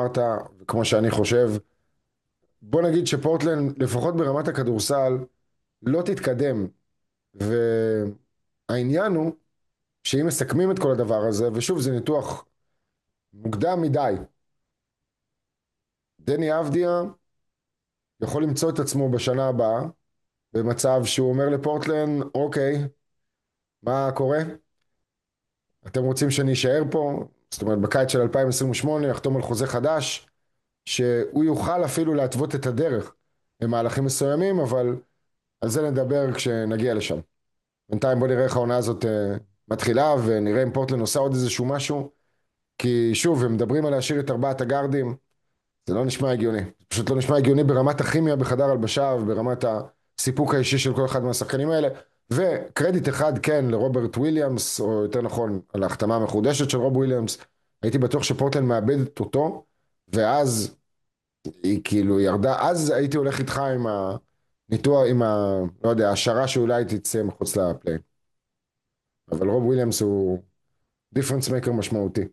שאמרת, כמו שאני חושב, בוא נגיד שפורטלנד, לפחות ברמת הכדורסל, לא תתקדם. והעניין הוא שאם מסכמים את כל הדבר הזה, ושוב זה ניתוח מוקדם מדי, דני אבדיה יכול למצוא את עצמו בשנה הבאה במצב שהוא אומר לפורטלנד, אוקיי, מה קורה? אתם רוצים שאני אשאר פה? זאת אומרת, בקיץ של 2028 יחתום על חוזה חדש, שהוא יוכל אפילו להתוות את הדרך במהלכים מסוימים, אבל על זה נדבר כשנגיע לשם. בינתיים בוא נראה איך העונה הזאת מתחילה, ונראה אם פורטלנד עושה עוד איזשהו משהו, כי שוב, הם מדברים על להשאיר את ארבעת הגארדים, זה לא נשמע הגיוני. זה פשוט לא נשמע הגיוני ברמת הכימיה בחדר הלבשה, וברמת הסיפוק האישי של כל אחד מהשחקנים האלה, וקרדיט אחד כן לרוברט וויליאמס, או יותר נכון, על ההחתמה המחודשת של רוב וויליאמס, הייתי בטוח שפורטלנד מאבדת אותו, ואז היא כאילו ירדה, אז הייתי הולך איתך עם הניתוח, לא יודע, השערה שאולי תצא מחוץ לפליי. אבל רוב וויליאמס הוא דיפרנס מייקר משמעותי.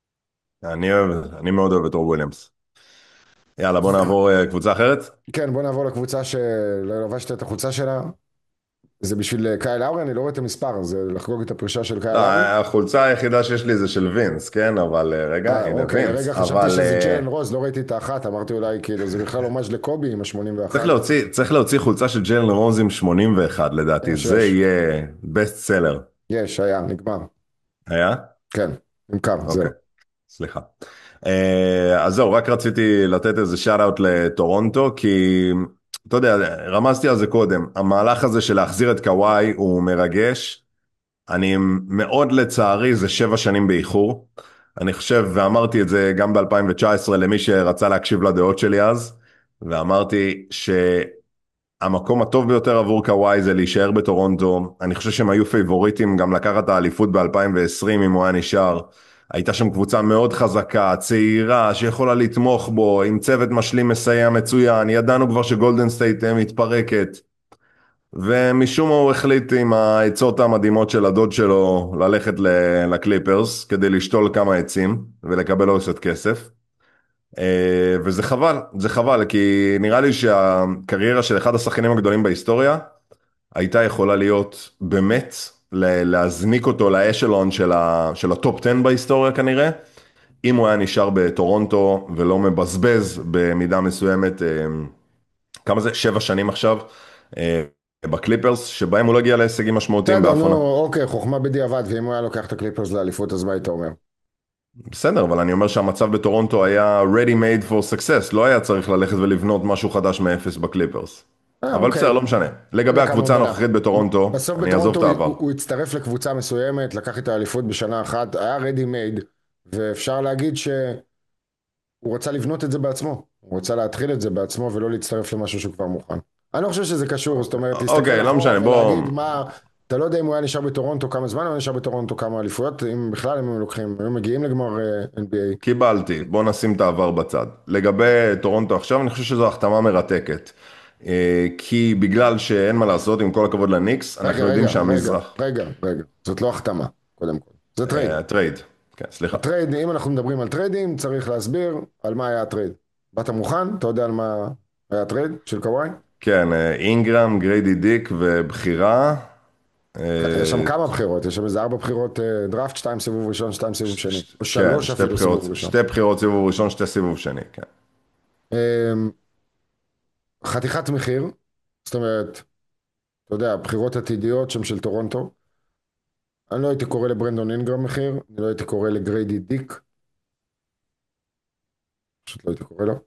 אני מאוד אוהב את רוב וויליאמס. יאללה, בוא נעבור קבוצה אחרת. כן, בוא נעבור לקבוצה שלבשת את החולצה שלה. זה בשביל קייל לאורי, אני לא רואה את המספר, זה לחגוג את הפרישה של קייל לא, לאורי. החולצה היחידה שיש לי זה של וינס, כן? אבל רגע, הנה אוקיי, וינס. לרגע חשבתי אבל שזה ג'יילן רוז, לא ראיתי את האחת, אמרתי אולי כאילו זה בכלל הומאז' לקובי עם ה-81. צריך להוציא חולצה של ג'יילן רוז עם 81 לדעתי, זה יש, יהיה בסט סלר. היה, נגמר. היה? כן, נמכר, אוקיי, זהו. סליחה. אז זהו, רק רציתי לתת איזה שאט אאוט לטורונטו, כי אתה יודע, רמזתי על זה קודם, המהלך הזה של להחזיר את קוואי הוא מרגש. אני מאוד לצערי, זה 7 שנים באיחור. אני חושב, ואמרתי את זה גם ב-2019 למי שרצה להקשיב לדעות שלי אז, ואמרתי שהמקום הטוב ביותר עבור קוואי זה להישאר בטורונטו. אני חושב שהם היו פייבוריטים גם לקחת את האליפות ב-2020 אם הוא היה נשאר. הייתה שם קבוצה מאוד חזקה, צעירה, שיכולה לתמוך בו, עם צוות משלים מסייע מצוין. ידענו כבר שגולדן סטייט מתפרקת. ומשום מה הוא החליט עם העצות המדהימות של הדוד שלו ללכת לקליפרס כדי לשתול כמה עצים ולקבל עוד קצת כסף. וזה חבל, זה חבל, כי נראה לי שהקריירה של אחד השחקנים הגדולים בהיסטוריה הייתה יכולה להיות באמת להזניק אותו לאשלון של הטופ 10 בהיסטוריה כנראה, אם הוא היה נשאר בטורונטו ולא מבזבז במידה מסוימת, כמה זה? 7 שנים עכשיו. בקליפרס, שבהם הוא לא הגיע להישגים משמעותיים בסדר, באף נו, עונה. אוקיי, חוכמה בדיעבד, ואם הוא היה לוקח את הקליפרס לאליפות, אז מה היית אומר? בסדר, אבל אני אומר שהמצב בטורונטו היה ready made for success, לא היה צריך ללכת ולבנות משהו חדש מאפס בקליפרס. אבל בסדר, אוקיי, לא משנה. לגבי נקמה הקבוצה מדינה. הנוכחית בטורונטו, בסוף אני אעזוב בטורונטו את העבר. הוא הצטרף לקבוצה מסוימת, לקח את האליפות בשנה אחת, היה ready made, ואפשר להגיד שהוא רצה לבנות את זה בעצמו. הוא רצה להתחיל את זה בעצמו ולא להצטרף למשהו שהוא כבר מוכן. אני לא חושב שזה קשור, זאת אומרת, להסתכל אוקיי, לא אחורה משנה, ולהגיד בוא... מה... אתה לא יודע אם הוא היה נשאר בטורונטו כמה זמן, הוא היה נשאר בטורונטו כמה אליפויות, אם בכלל הם היו לוקחים, היו מגיעים לגמר NBA. קיבלתי, בוא נשים את העבר בצד. לגבי טורונטו עכשיו, אני חושב שזו החתמה מרתקת. כי בגלל שאין מה לעשות, עם כל הכבוד לניקס, רגע, אנחנו יודעים רגע, רגע, שהמזרח... רגע, רגע, זאת לא החתמה, קודם כל, זה טרייד. טרייד, כן, סליחה. הטרייד, אם אנחנו מדברים על טריידים, צריך להסביר על מה היה הטרייד. באת מוכן? אתה יודע על מה היה הטרייד של קוואי? כן, אינגרם, גריידי דיק ובחירה. יש שם אה, כמה בחירות, יש שם איזה 4 בחירות דראפט, 2 סיבוב ראשון, 2 סיבוב שני, או כן, 3 אפילו סיבוב ראשון. שתי בחירות סיבוב ראשון, שתי סיבוב שני, כן. אמ, חתיכת מחיר, זאת אומרת, אתה יודע, בחירות עתידיות שם של טורונטו, אני לא הייתי קורא לברנדון אינגרם מחיר, אני לא הייתי קורא לגריידי דיק, פשוט לא הייתי קורא לו.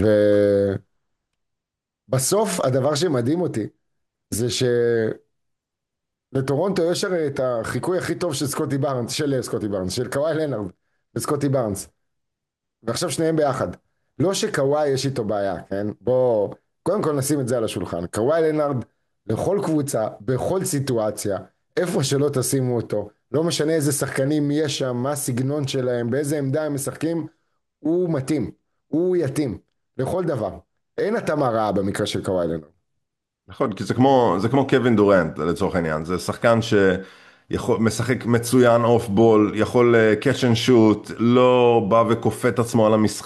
ובסוף הדבר שמדהים אותי, זה שלטורונטו יש הרי את החיקוי הכי טוב של סקוטי בארנס, של קוואי לנארד וסקוטי בארנס. ועכשיו שניהם ביחד. לא שקוואי יש איתו בעיה, כן? בוא, קודם כל נשים את זה על השולחן. קוואי לנארד, לכל קבוצה, בכל סיטואציה, איפה שלא תשימו אותו, לא משנה איזה שחקנים יש שם, מה הסגנון שלהם, באיזה עמדה הם משחקים, הוא מתאים, הוא יתאים, לכל דבר. אין התאמה רעה במקרה של קוואי לנארד. נכון, כי זה כמו קווין דורנט לצורך העניין, זה שחקן משחק מצוין אוף בול, יכול catch and shoot, לא בא וכופה את עצמו על המשחק.